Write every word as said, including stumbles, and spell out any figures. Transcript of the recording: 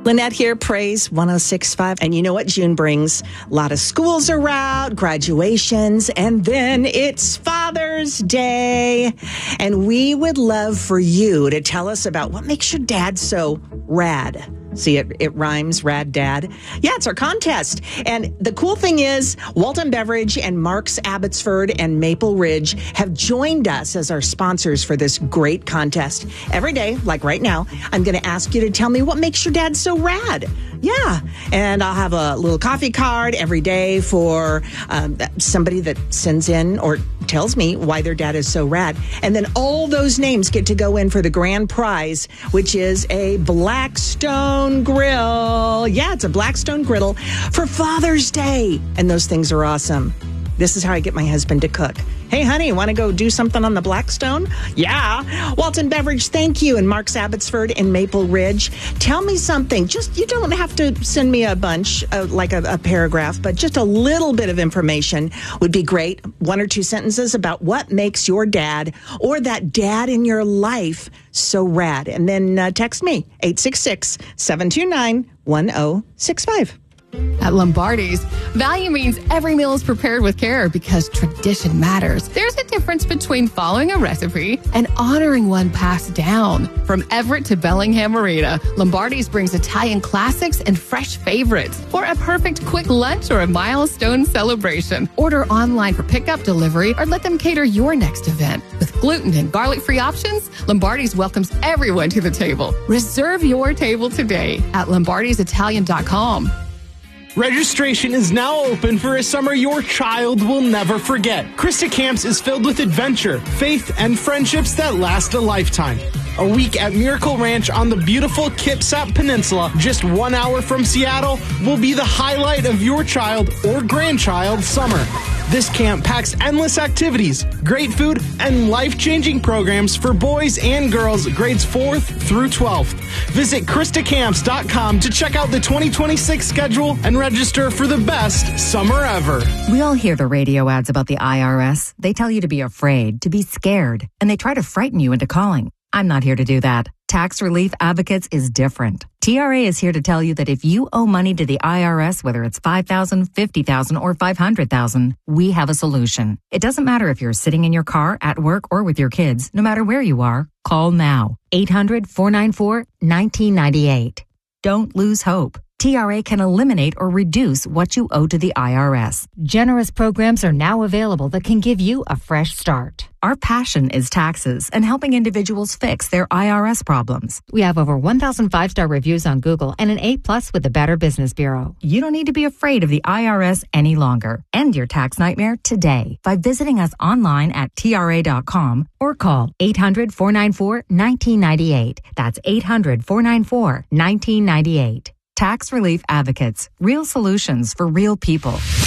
Lynette here, Praise one oh six point five. And you know what June brings? A lot of schools are out, graduations, and then it's Father's Day. And we would love for you to tell us about what makes your dad so rad. See, it, it rhymes, rad dad. Yeah, it's our contest. And the cool thing is, Walton Beverage and Mark's Abbotsford and Maple Ridge have joined us as our sponsors for this great contest. Every day, like right now, I'm going to ask you to tell me what makes your dad so rad. Yeah, and I'll have a little coffee card every day for um, somebody that sends in or tells me why their dad is so rad. And then all those names get to go in for the grand prize, which is a Blackstone grill. Yeah, it's a Blackstone griddle for Father's Day. And those things are awesome. This is how I get my husband to cook. Hey, honey, want to go do something on the Blackstone? Yeah. Walton Beverage, thank you. And Mark's Abbotsford and Maple Ridge. Tell me something. Just, you don't have to send me a bunch, uh, like a, a paragraph, but just a little bit of information would be great. One or two sentences about what makes your dad or that dad in your life so rad. And then uh, text me, eight six six, seven two nine, one oh six five. At Lombardi's, value means every meal is prepared with care because tradition matters. There's a difference between following a recipe and honoring one passed down. From Everett to Bellingham Marina, Lombardi's brings Italian classics and fresh favorites for a perfect quick lunch or a milestone celebration. Order online for pickup, delivery, or let them cater your next event. With gluten and garlic-free options, Lombardi's welcomes everyone to the table. Reserve your table today at lombardis italian dot com. Registration is now open for a summer your child will never forget. Christa Camps is filled with adventure, faith, and friendships that last a lifetime. A week at Miracle Ranch on the beautiful Kitsap Peninsula, just one hour from Seattle, will be the highlight of your child or grandchild's summer. This camp packs endless activities, great food, and life-changing programs for boys and girls grades fourth through twelfth. Visit Christa Camps dot com to check out the twenty twenty-six schedule and register for the best summer ever. We all hear the radio ads about the I R S. They tell you to be afraid, to be scared, and they try to frighten you into calling. I'm not here to do that. Tax Relief Advocates is different. T R A is here to tell you that if you owe money to the I R S, whether it's five thousand dollars, fifty thousand dollars, or five hundred thousand dollars, we have a solution. It doesn't matter if you're sitting in your car, at work, or with your kids. No matter where you are, call now. eight hundred, four nine four, one nine nine eight. Don't lose hope. T R A can eliminate or reduce what you owe to the I R S. Generous programs are now available that can give you a fresh start. Our passion is taxes and helping individuals fix their I R S problems. We have over one thousand five-star reviews on Google and an A plus with the Better Business Bureau. You don't need to be afraid of the I R S any longer. End your tax nightmare today by visiting us online at T R A dot com or call eight hundred, four nine four, one nine nine eight. That's eight hundred, four nine four, one nine nine eight. Tax Relief Advocates. Real solutions for real people.